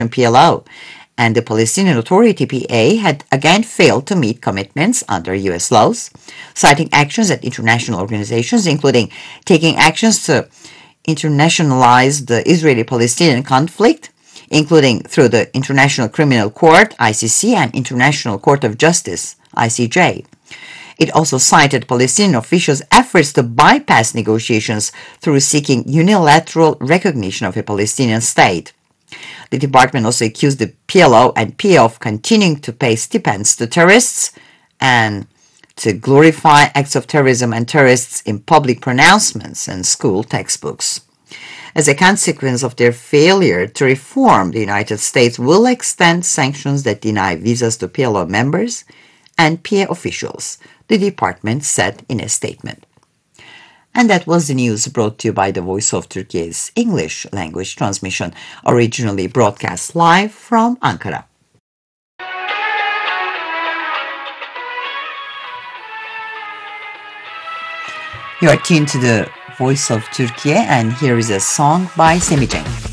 PLO, and the Palestinian Authority PA had again failed to meet commitments under U.S. laws, citing actions at international organizations, including taking actions to internationalize the Israeli-Palestinian conflict, including through the International Criminal Court, ICC, and International Court of Justice, ICJ. It also cited Palestinian officials' efforts to bypass negotiations through seeking unilateral recognition of a Palestinian state. The department also accused the PLO and PA of continuing to pay stipends to terrorists and to glorify acts of terrorism and terrorists in public pronouncements and school textbooks. As a consequence of their failure to reform, the United States will extend sanctions that deny visas to PLO members and PA officials, the department said in a statement. And that was the news brought to you by the Voice of Turkey's English language transmission, originally broadcast live from Ankara. You are tuned to the Voice of Turkey, and here is a song by Semih Cenk.